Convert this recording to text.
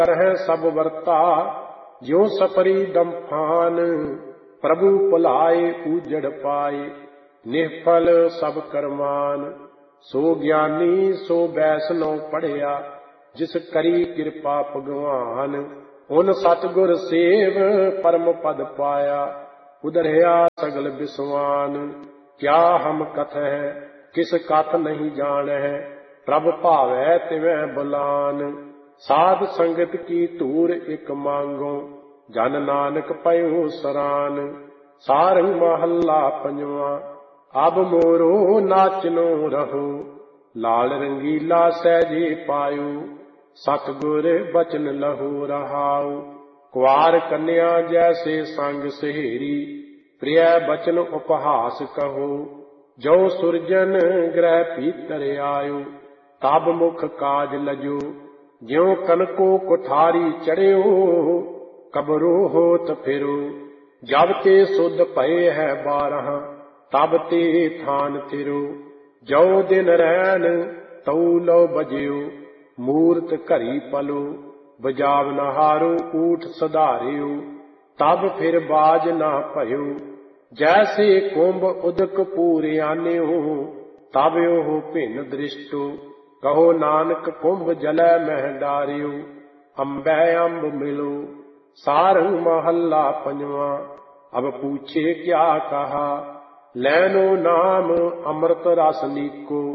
करह सब वर्ता ज्यों सपरी दम्फान। प्रभु भुलाए ऊजड़ पाए निष्फल सब करमान। सो ज्ञानी सो वैष्णव पढ़िया जिस करी कृपा भगवान। उन सतगुर सेव परम पद पाया उधरया सगल विसवान। क्या हम कथ है किस कथ नहीं जान है प्रभ भावै तिवै बुलान। साध संगत की धूर एक मांगो जन नानक पयो सरान। सारंग महला पंजवा अब मोरो नाचनो रहो लाल रंगीला सहजे पायो सतगुर बचन लहो रहाओ। कुआर कन्या जैसे संग सहेरी प्रिय बचन उपहास कहो। जो सुरजन ग्रह भीतर आयो तब मुख काज लजो। ज्यों कनको कुठारी चढ़्यो कबरो होत फिरो। जब ते सुध भये है 12 तब ते थान तिरो। जो दिन रैन तऊ लो बजियो मूरत घरी पलो। बजावन हारो ऊठ सधारियो तब फिर बाज ना भयो। जैसे कुंभ उदक पूरे आन्यो तब ओह भिन्न दृष्टो। कहो नानक कुंभ जलै मह डारियो अम्बै अम्ब मिलो। सारंग महला पंजवा अब पूछे क्या कहा। लैनो नाम अमृत रस लीको